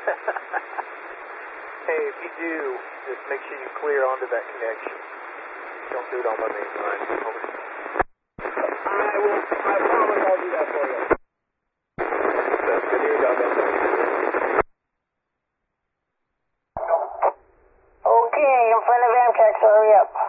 Hey, if you do, just make sure you clear onto that connection. Don't do it on my main line. Over. I promise I'll do that for you. That's good. Here, got that. Okay, in front of Amtrak, so hurry up.